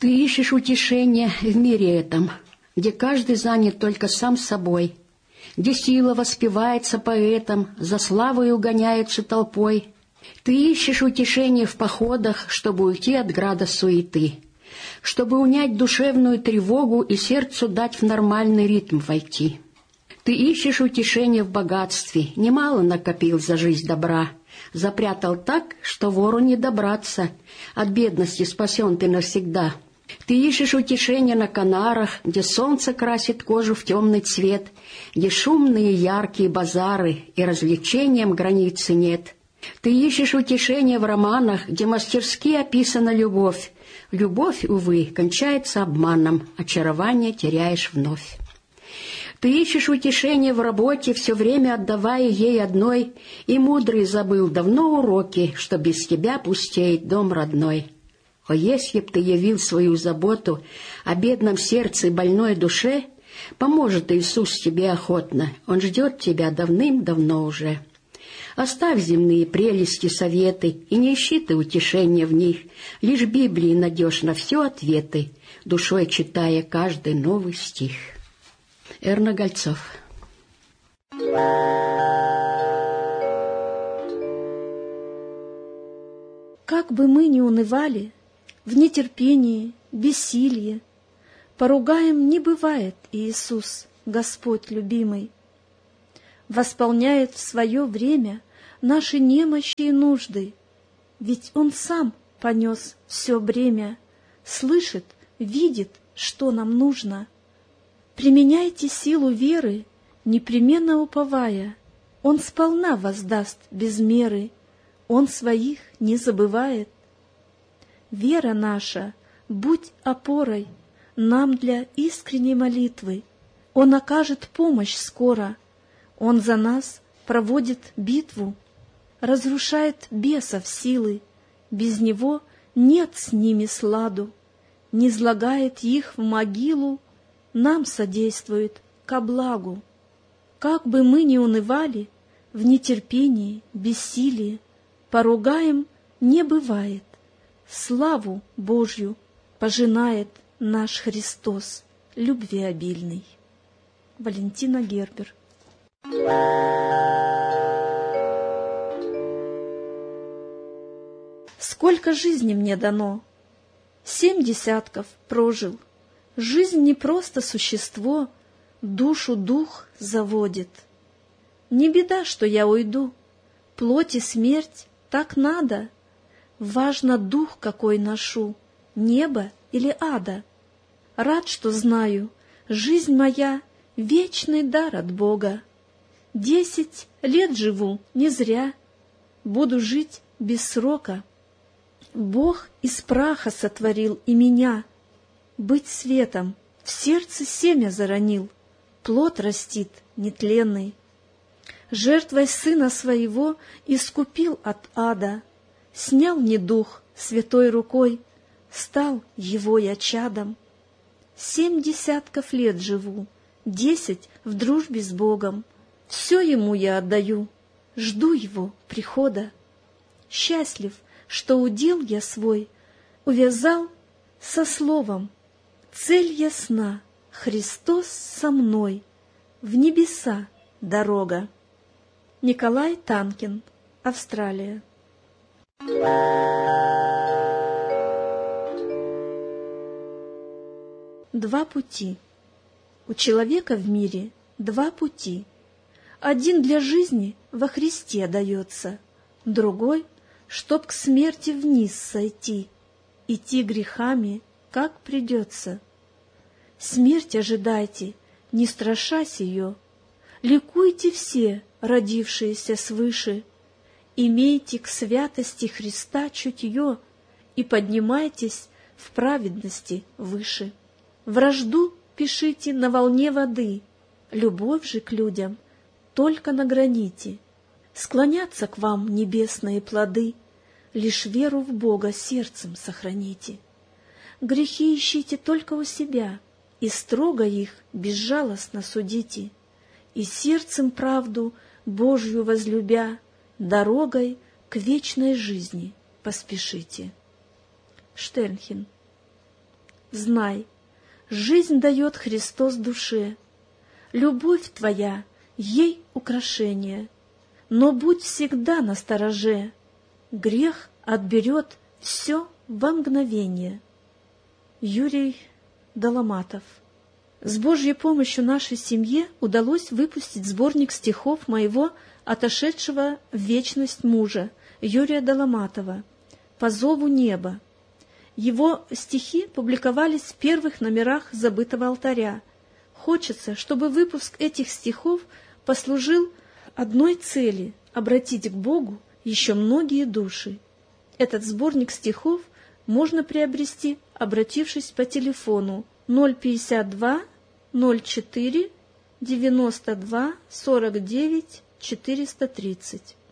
Ты ищешь утешения в мире этом, где каждый занят только сам собой, где сила воспевается поэтом, за славою гоняется толпой. Ты ищешь утешения в походах, чтобы уйти от града суеты, чтобы унять душевную тревогу и сердцу дать в нормальный ритм войти. Ты ищешь утешения в богатстве, немало накопил за жизнь добра, запрятал так, что вору не добраться, от бедности спасен ты навсегда. Ты ищешь утешения на Канарах, где солнце красит кожу в темный цвет, где шумные яркие базары и развлечениям границы нет. Ты ищешь утешения в романах, где мастерски описана любовь. Любовь, увы, кончается обманом, очарование теряешь вновь. Ты ищешь утешения в работе, все время отдавая ей одной, и мудрый забыл давно уроки, что без тебя пустеет дом родной. О, если б ты явил свою заботу о бедном сердце и больной душе, поможет Иисус тебе охотно, Он ждет тебя давным-давно уже. Оставь земные прелести, советы, и не ищи ты утешения в них, лишь в Библии найдешь на все ответы, душой читая каждый новый стих. Эрна Гольцов. Как бы мы ни унывали, в нетерпении, бессилье, поругаем не бывает Иисус, Господь любимый. Восполняет в свое время наши немощи и нужды, ведь Он сам понес все бремя, слышит, видит, что нам нужно. Применяйте силу веры, непременно уповая, Он сполна воздаст без меры, Он своих не забывает. Вера наша, будь опорой нам для искренней молитвы, Он окажет помощь скоро, Он за нас проводит битву, разрушает бесов силы, без Него нет с ними сладу, низлагает их в могилу, нам содействует ко благу. Как бы мы ни унывали, в нетерпении, бессилии, поругаем не бывает, славу Божью пожинает наш Христос, любвеобильный. Валентина Гербер. Сколько жизни мне дано! 7 десятков прожил. Жизнь не просто существо, душу дух заводит. Не беда, что я уйду, плоть и смерть так надо. Важно дух, какой ношу, неба или ада. Рад, что знаю, жизнь моя — вечный дар от Бога. 10 лет живу не зря, буду жить без срока. Бог из праха сотворил и меня, быть светом в сердце семя заронил, плод растит нетленный. Жертвой Сына Своего искупил от ада, снял недух святой рукой, стал Его я чадом. 7 десятков лет живу, 10 в дружбе с Богом, все Ему я отдаю, жду Его прихода. Счастлив, что удел я свой увязал со словом: цель ясна, Христос со мной, в небеса дорога. Николай Танкин, Австралия. Два пути. У человека в мире 2 пути. Один для жизни во Христе дается, другой, чтоб к смерти вниз сойти, идти грехами, как придется. Смерть ожидайте, не страшась ее, ликуйте все, родившиеся свыше, имейте к святости Христа чутье и поднимайтесь в праведности выше. Вражду пишите на волне воды, любовь же к людям только на граните. Склонятся к вам небесные плоды, лишь веру в Бога сердцем сохраните. Грехи ищите только у себя, и строго их безжалостно судите, и сердцем правду Божью возлюбя, дорогой к вечной жизни поспешите. Штернхен. знай, жизнь дает Христос душе. Любовь твоя, ей украшение, но будь всегда настороже, грех отберет все во мгновение. Юрий Доломатов. С Божьей помощью нашей семье удалось выпустить сборник стихов моего отошедшего в вечность мужа Юрия Доломатова «По зову неба». Его стихи публиковались в первых номерах «Забытого алтаря». Хочется, чтобы выпуск этих стихов послужил одной цели — обратить к Богу еще многие души. Этот сборник стихов можно приобрести, обратившись по телефону 052 04 92 49 430.